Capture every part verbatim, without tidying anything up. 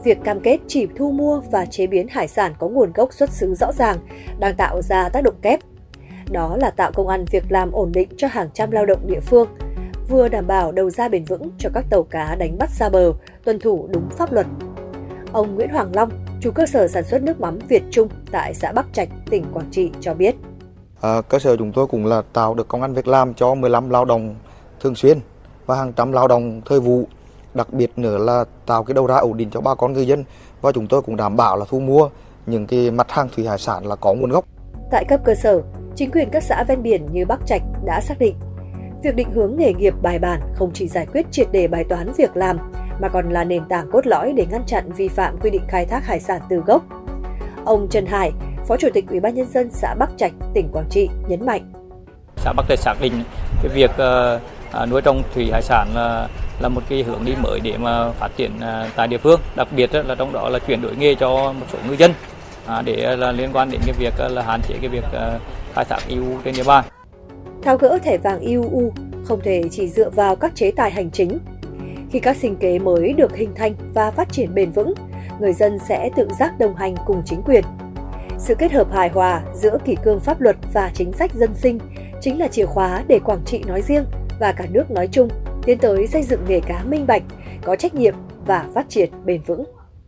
việc cam kết chỉ thu mua và chế biến hải sản có nguồn gốc xuất xứ rõ ràng đang tạo ra tác động kép. Đó là tạo công ăn việc làm ổn định cho hàng trăm lao động địa phương, vừa đảm bảo đầu ra bền vững cho các tàu cá đánh bắt xa bờ, tuân thủ đúng pháp luật. Ông Nguyễn Hoàng Long, chủ cơ sở sản xuất nước mắm Việt Trung tại xã Bắc Trạch, tỉnh Quảng Trị cho biết. À, cơ sở chúng tôi cũng là tạo được công ăn việc làm cho mười lăm lao động thường xuyên và hàng trăm lao động thời vụ. Đặc biệt nữa là tạo cái đầu ra ổn định cho bà con ngư dân, và chúng tôi cũng đảm bảo là thu mua những cái mặt hàng thủy hải sản là có nguồn gốc. Tại cấp cơ sở, chính quyền các xã ven biển như Bắc Trạch đã xác định việc định hướng nghề nghiệp bài bản không chỉ giải quyết triệt để bài toán việc làm mà còn là nền tảng cốt lõi để ngăn chặn vi phạm quy định khai thác hải sản từ gốc. Ông Trần Hải, Phó Chủ tịch Ủy ban Nhân dân xã Bắc Trạch, tỉnh Quảng Trị nhấn mạnh. Xã Bắc Trạch xác định cái việc uh, nuôi trồng thủy hải sản là, là một cái hướng đi mới để mà phát triển uh, tại địa phương. Đặc biệt là trong đó là chuyển đổi nghề cho một số ngư dân uh, để là liên quan đến cái việc uh, là hạn chế cái việc uh, khai thác i u trên địa bàn. Tháo gỡ thẻ vàng i u không thể chỉ dựa vào các chế tài hành chính. Khi các sinh kế mới được hình thành và phát triển bền vững, người dân sẽ tự giác đồng hành cùng chính quyền. Sự kết hợp hài hòa giữa kỷ cương pháp luật và chính sách dân sinh chính là chìa khóa để Quảng Trị nói riêng và cả nước nói chung tiến tới xây dựng nghề cá minh bạch, có trách nhiệm và phát triển bền vững.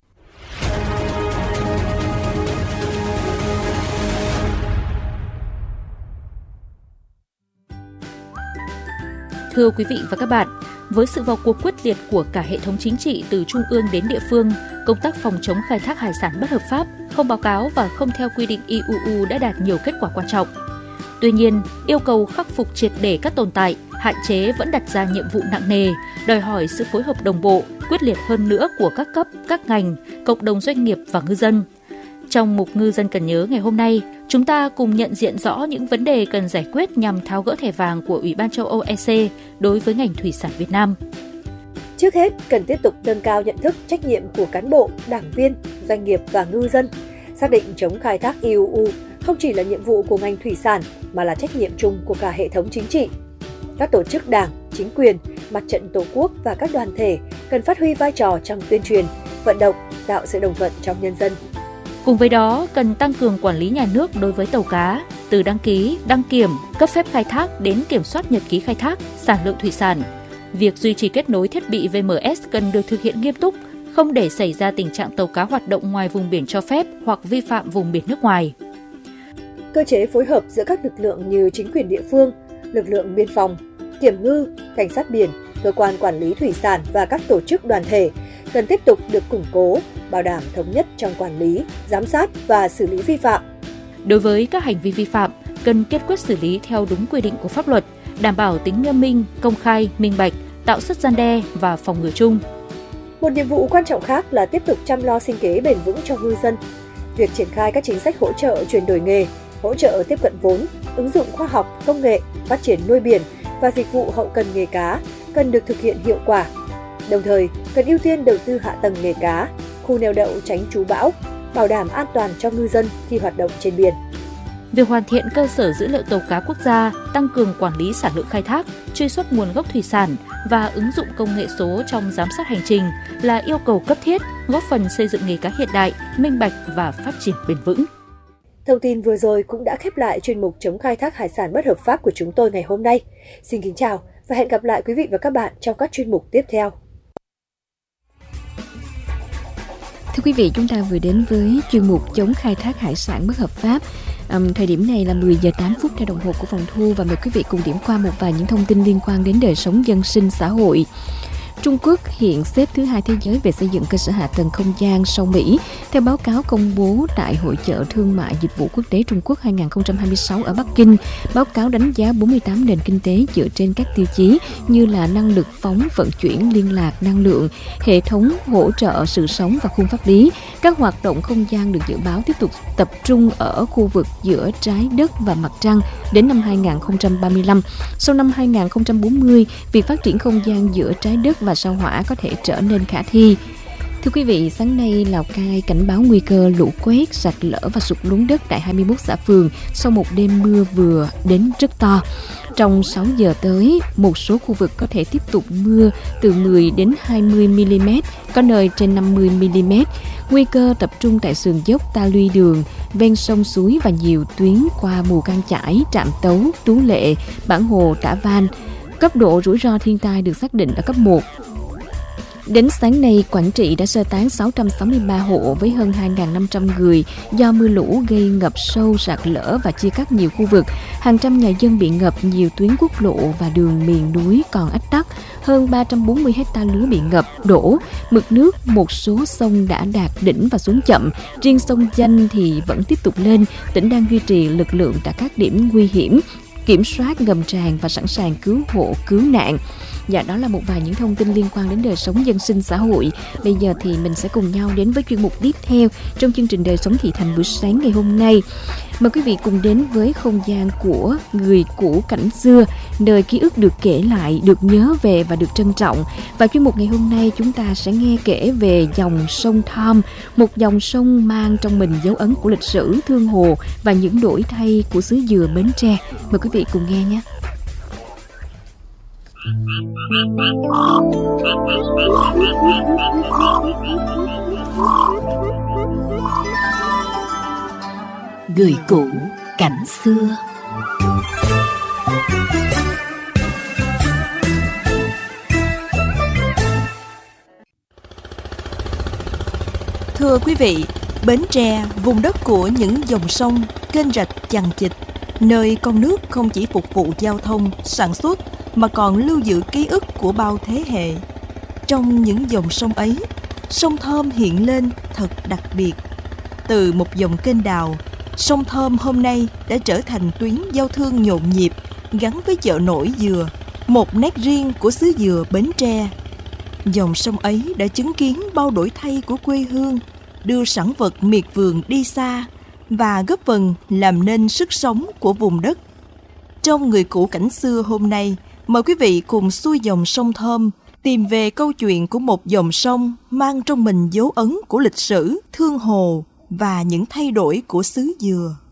Thưa quý vị và các bạn, với sự vào cuộc quyết liệt của cả hệ thống chính trị từ trung ương đến địa phương, công tác phòng chống khai thác hải sản bất hợp pháp, không báo cáo và không theo quy định i u u đã đạt nhiều kết quả quan trọng. Tuy nhiên, yêu cầu khắc phục triệt để các tồn tại, hạn chế vẫn đặt ra nhiệm vụ nặng nề, đòi hỏi sự phối hợp đồng bộ, quyết liệt hơn nữa của các cấp, các ngành, cộng đồng doanh nghiệp và ngư dân. Trong mục Ngư dân cần nhớ ngày hôm nay, chúng ta cùng nhận diện rõ những vấn đề cần giải quyết nhằm tháo gỡ thẻ vàng của Ủy ban châu Âu e xê đối với ngành thủy sản Việt Nam. Trước hết, cần tiếp tục nâng cao nhận thức trách nhiệm của cán bộ, đảng viên, doanh nghiệp và ngư dân, xác định chống khai thác i u u không chỉ là nhiệm vụ của ngành thủy sản mà là trách nhiệm chung của cả hệ thống chính trị. Các tổ chức đảng, chính quyền, mặt trận tổ quốc và các đoàn thể cần phát huy vai trò trong tuyên truyền, vận động, tạo sự đồng thuận trong nhân dân. Cùng với đó, cần tăng cường quản lý nhà nước đối với tàu cá, từ đăng ký, đăng kiểm, cấp phép khai thác đến kiểm soát nhật ký khai thác, sản lượng thủy sản. Việc duy trì kết nối thiết bị vê em ét cần được thực hiện nghiêm túc, không để xảy ra tình trạng tàu cá hoạt động ngoài vùng biển cho phép hoặc vi phạm vùng biển nước ngoài. Cơ chế phối hợp giữa các lực lượng như chính quyền địa phương, lực lượng biên phòng, kiểm ngư, cảnh sát biển, cơ quan quản lý thủy sản và các tổ chức đoàn thể cần tiếp tục được củng cố, bảo đảm thống nhất trong quản lý, giám sát và xử lý vi phạm. Đối với các hành vi vi phạm, cần kiên quyết xử lý theo đúng quy định của pháp luật, đảm bảo tính nghiêm minh, công khai, minh bạch, tạo sức răn đe và phòng ngừa chung. Một nhiệm vụ quan trọng khác là tiếp tục chăm lo sinh kế bền vững cho ngư dân. Việc triển khai các chính sách hỗ trợ chuyển đổi nghề, hỗ trợ tiếp cận vốn, ứng dụng khoa học, công nghệ, phát triển nuôi biển và dịch vụ hậu cần nghề cá cần được thực hiện hiệu quả. Đồng thời, cần ưu tiên đầu tư hạ tầng nghề cá, khu neo đậu tránh trú bão, bảo đảm an toàn cho ngư dân khi hoạt động trên biển. Việc hoàn thiện cơ sở dữ liệu tàu cá quốc gia, tăng cường quản lý sản lượng khai thác, truy xuất nguồn gốc thủy sản và ứng dụng công nghệ số trong giám sát hành trình là yêu cầu cấp thiết, góp phần xây dựng nghề cá hiện đại, minh bạch và phát triển bền vững. Thông tin vừa rồi cũng đã khép lại chuyên mục chống khai thác hải sản bất hợp pháp của chúng tôi ngày hôm nay. Xin kính chào và hẹn gặp lại quý vị và các bạn trong các chuyên mục tiếp theo. Thưa quý vị, chúng ta vừa đến với chuyên mục chống khai thác hải sản bất hợp pháp. Um, thời điểm này là mười giờ tám phút theo đồng hồ của phòng thu và mời quý vị cùng điểm qua một vài những thông tin liên quan đến đời sống dân sinh xã hội. Trung Quốc hiện xếp thứ hai thế giới về xây dựng cơ sở hạ tầng không gian sau Mỹ, theo báo cáo công bố tại Hội chợ Thương mại Dịch vụ Quốc tế Trung Quốc hai không hai sáu ở Bắc Kinh. Báo cáo đánh giá bốn mươi tám nền kinh tế dựa trên các tiêu chí như là năng lực phóng, vận chuyển, liên lạc, năng lượng, hệ thống hỗ trợ sự sống và khung pháp lý. Các hoạt động không gian được dự báo tiếp tục tập trung ở khu vực giữa trái đất và mặt trăng đến năm hai không ba lăm. Sau năm hai không bốn mươi, việc phát triển không gian giữa trái đất và sao Hỏa có thể trở nên khả thi. Thưa quý vị, sáng nay Lào Cai cảnh báo nguy cơ lũ quét, sạt lở và sụt lún đất tại hai mươi mốt xã phường sau một đêm mưa vừa đến rất to. Trong sáu giờ tới, một số khu vực có thể tiếp tục mưa từ mười đến hai mươi mi-li-mét, có nơi trên năm mươi mi-li-mét. Nguy cơ tập trung tại sườn dốc Ta Luy Đường, ven sông suối và nhiều tuyến qua Mù Cang Chải, Trạm Tấu, Tú Lệ, Bản Hồ, Tả Van. Cấp độ rủi ro thiên tai được xác định ở cấp một. Đến sáng nay, Quảng Trị đã sơ tán sáu trăm sáu mươi ba hộ với hơn hai nghìn năm trăm người do mưa lũ gây ngập sâu, sạt lở và chia cắt nhiều khu vực. Hàng trăm nhà dân bị ngập, nhiều tuyến quốc lộ và đường miền núi còn ách tắc. Hơn ba trăm bốn mươi hecta lúa bị ngập, đổ. Mực nước một số sông đã đạt đỉnh và xuống chậm. Riêng sông Danh thì vẫn tiếp tục lên. Tỉnh đang duy trì lực lượng tại các điểm nguy hiểm, kiểm soát ngầm tràn và sẵn sàng cứu hộ, cứu nạn. Dạ, đó là một vài những thông tin liên quan đến đời sống dân sinh xã hội. Bây giờ thì mình sẽ cùng nhau đến với chuyên mục tiếp theo trong chương trình Đời sống thị thành buổi sáng ngày hôm nay. Mời quý vị cùng đến với không gian của người cũ cảnh xưa, nơi ký ức được kể lại, được nhớ về và được trân trọng. Và chuyên mục ngày hôm nay chúng ta sẽ nghe kể về dòng sông Thom, một dòng sông mang trong mình dấu ấn của lịch sử, thương hồ và những đổi thay của xứ Dừa Bến Tre. Mời quý vị cùng nghe nhé. Người cũ cảnh xưa. Thưa quý vị, Bến Tre, vùng đất của những dòng sông, kênh rạch chằng chịt, nơi con nước không chỉ phục vụ giao thông, sản xuất mà còn lưu giữ ký ức của bao thế hệ. Trong những dòng sông ấy, sông Thom hiện lên thật đặc biệt. Từ một dòng kênh đào, sông Thom hôm nay đã trở thành tuyến giao thương nhộn nhịp gắn với chợ nổi dừa, một nét riêng của xứ Dừa Bến Tre. Dòng sông ấy đã chứng kiến bao đổi thay của quê hương, đưa sản vật miệt vườn đi xa và góp phần làm nên sức sống của vùng đất. Trong Người cũ cảnh xưa hôm nay, mời quý vị cùng xuôi dòng sông Thom tìm về câu chuyện của một dòng sông mang trong mình dấu ấn của lịch sử, thương hồ và những thay đổi của xứ Dừa.